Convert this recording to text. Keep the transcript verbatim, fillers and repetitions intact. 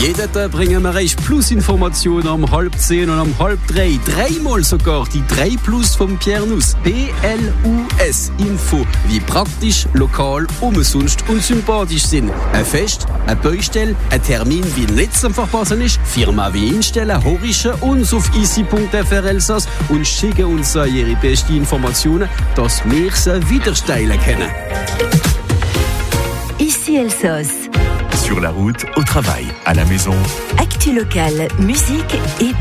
Jeden Tag bringen wir euch Plus-Informationen um halb zehn und um halb drei. Dreimal sogar die drei Plus vom Pierre Nuss. P L U S Info. Wie praktisch, lokal, umsonst und sympathisch sind. Ein Fest, ein Baustelle, ein Termin, wie nicht zu verpassen ist. Firma wie einstellen, horischen uns auf easy punkt f r Elsass und schicken uns ihre besten Informationen, dass wir sie wieder steilen können. Ici Elsass. Sur la route, au travail, à la maison. Actu locale, musique et